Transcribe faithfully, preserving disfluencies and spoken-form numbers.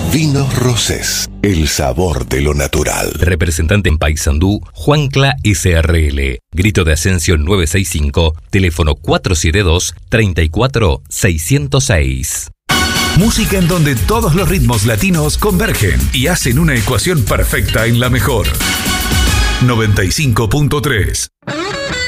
Vinos Rosés, el sabor de lo natural. Representante en Paysandú, Juancla S R L. Grito de Ascensión nueve seis cinco, teléfono cuatro siete dos, tres cuatro seis cero seis. Música en donde todos los ritmos latinos convergen y hacen una ecuación perfecta en la mejor. noventa y cinco punto tres.